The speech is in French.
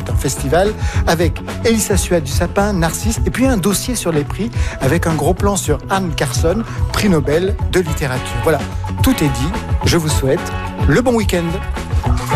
un festival avec Elissa Suat du Sapin, Narcisse, et puis un dossier sur les prix avec un gros plan sur Anne Carson, prix Nobel de littérature. Voilà, tout est dit. Je vous souhaite le bon week-end.